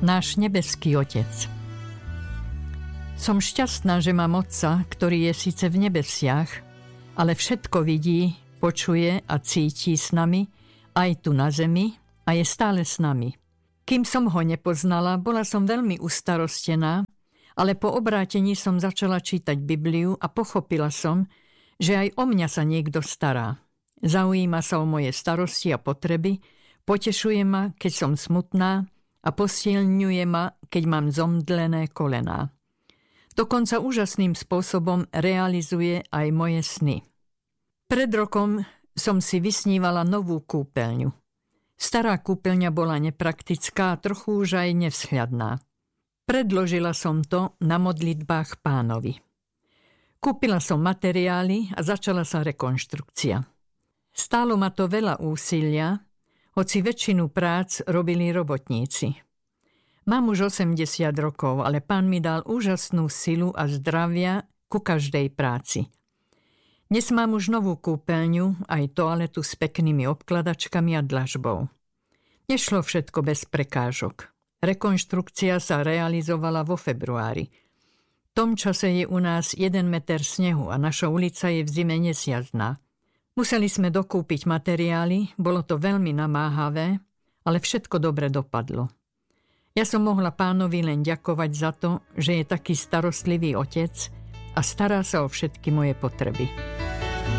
Náš nebeský Otec. Som šťastná, že mám Otca, ktorý je síce v nebesiach, ale všetko vidí, počuje a cíti s nami, aj tu na zemi, a je stále s nami. Kým som ho nepoznala, bola som veľmi ustarostená, ale po obrátení som začala čítať Bibliu a pochopila som, že aj o mňa sa niekto stará. Zaujíma sa o moje starosti a potreby, potešuje ma, keď som smutná, a posilňuje ma, keď mám zomdlené kolená. Dokonca úžasným spôsobom realizuje aj moje sny. Pred rokom som si vysnívala novú kúpeľňu. Stará kúpeľňa bola nepraktická a trochu už aj nevzhľadná. Predložila som to na modlitbách Pánovi. Kúpila som materiály a začala sa rekonštrukcia. Stálo ma to veľa úsilia, hoci väčšinu prác robili robotníci. Mám už 80 rokov, ale Pán mi dal úžasnú silu a zdravia ku každej práci. Dnes mám už novú kúpeľňu, aj toaletu s peknými obkladačkami a dlažbou. Nešlo všetko bez prekážok. Rekonštrukcia sa realizovala vo februári. V tom čase je u nás 1 meter snehu a naša ulica je v zime nesjazdná. Museli sme dokúpiť materiály, bolo to veľmi namáhavé, ale všetko dobre dopadlo. Ja som mohla Pánovi len ďakovať za to, že je taký starostlivý Otec a stará sa o všetky moje potreby.